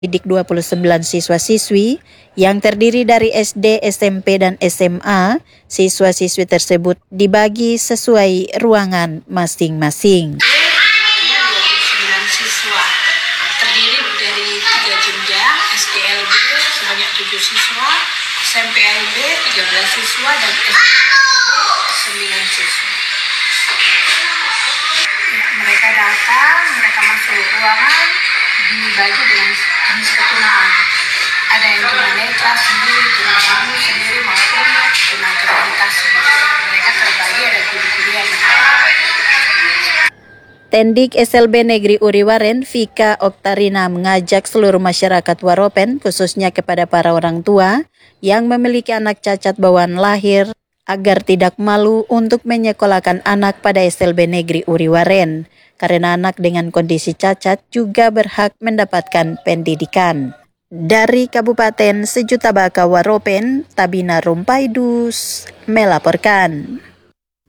Didik 29 siswa-siswi yang terdiri dari SD, SMP, dan SMA. Siswa-siswi tersebut dibagi sesuai ruangan masing-masing. 29 siswa terdiri dari 3 jenjang, SDLB sebanyak 7 siswa, SMPLB 13 siswa, dan SDLB 9 siswa. Mereka datang, mereka masuk ruangan, dibagi dengan jenis ketunaan. Ada yang tunanetra sendiri, tunarungu sendiri, maupun tunarungu sendiri. Mereka terbagi ada guru-guru yang Tendik SLB Negeri Uriwaren, Vika Oktarina, mengajak seluruh masyarakat Waropen, khususnya kepada para orang tua yang memiliki anak cacat bawaan lahir, agar tidak malu untuk menyekolahkan anak pada SLB Negeri Uriwaren, karena anak dengan kondisi cacat juga berhak mendapatkan pendidikan. Dari Kabupaten Sejuta Baka Waropen, Tabina Rumpaidus melaporkan.